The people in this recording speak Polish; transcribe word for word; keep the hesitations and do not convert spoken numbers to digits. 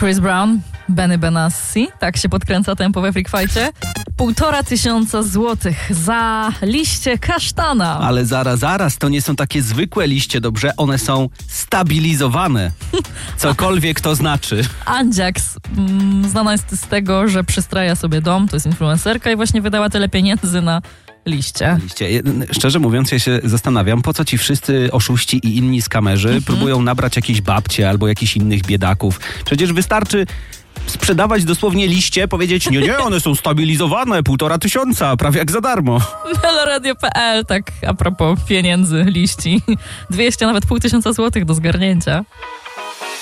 Chris Brown, Benny Benassi, tak się podkręca tempo we Freak Fight'cie. Półtora tysiąca złotych za liście kasztana. Ale zaraz, zaraz, to nie są takie zwykłe liście, dobrze? One są stabilizowane. Cokolwiek to znaczy. Andziaks mm, znana jest z tego, że przystraja sobie dom, to jest influencerka i właśnie wydała tyle pieniędzy na liście. liście. Szczerze mówiąc, ja się zastanawiam, po co ci wszyscy oszuści i inni skamerzy mhm. próbują nabrać jakieś babcie albo jakichś innych biedaków. Przecież wystarczy sprzedawać dosłownie liście, powiedzieć, nie, nie, one są stabilizowane, półtora tysiąca, prawie jak za darmo. Meloradio kropka pe el, tak a propos pieniędzy, liści. dwieście, nawet pół tysiąca złotych do zgarnięcia.